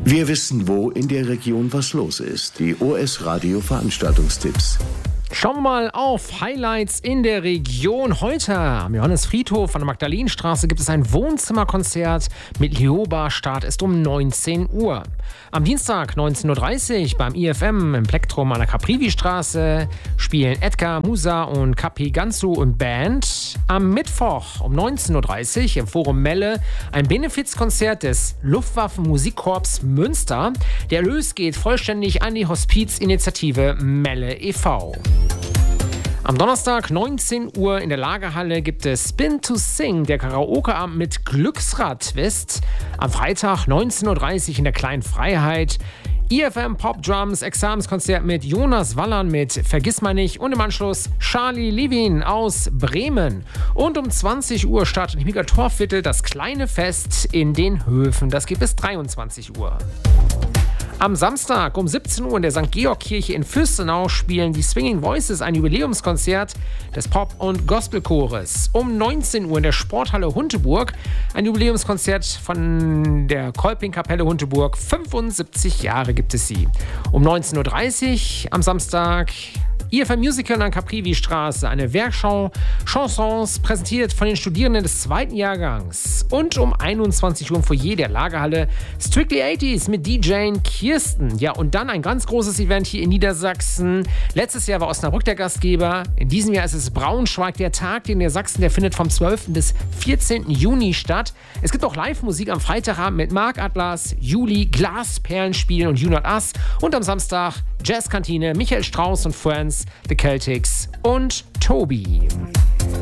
Wir wissen, wo in der Region was los ist. Die OS Radio Veranstaltungstipps. Schauen wir mal auf Highlights in der Region. Heute am Johannes-Friedhof an der Magdalenenstraße gibt es ein Wohnzimmerkonzert mit Lioba. Start ist um 19 Uhr. Am Dienstag 19.30 Uhr beim IFM im Plektrum an der Caprivi-Straße spielen Edgar, Musa und Kapi Gansu und Band. Am Mittwoch um 19.30 Uhr im Forum Melle ein Benefizkonzert des Luftwaffenmusikkorps Münster. Der Erlös geht vollständig an die Hospizinitiative Melle e.V. Am Donnerstag 19 Uhr in der Lagerhalle gibt es Spin to Sing, der Karaoke-Abend mit Glücksrad-Twist. Am Freitag 19.30 Uhr in der Kleinen Freiheit IFM Pop Drums Examenskonzert mit Jonas Wallern mit Vergissmeinnicht und im Anschluss Charlie Levin aus Bremen. Und um 20 Uhr startet im Miga Torviertel das kleine Fest in den Höfen. Das geht bis 23 Uhr. Am Samstag um 17 Uhr in der St. Georg-Kirche in Fürstenau spielen die Swinging Voices ein Jubiläumskonzert des Pop- und Gospelchores. Um 19 Uhr in der Sporthalle Hunteburg ein Jubiläumskonzert von der Kolpingkapelle Hunteburg. 75 Jahre gibt es sie. Um 19.30 Uhr am Samstag IFM Musical an Caprivi-Straße, eine Werkschau, Chansons, präsentiert von den Studierenden des 2. Jahrgangs. Und um 21 Uhr im Foyer der Lagerhalle Strictly 80s mit DJ Kirsten. Ja, und dann ein ganz großes Event hier in Niedersachsen. Letztes Jahr war Osnabrück der Gastgeber. In diesem Jahr ist es Braunschweig, der Tag in Niedersachsen. Der findet vom 12. bis 14. Juni statt. Es gibt auch Live-Musik am Freitagabend mit Mark Atlas, Juli, Glasperlenspielen und You Not Us. Und am Samstag Jazzkantine, Michael Strauss und Friends, The Celtics und Tobi.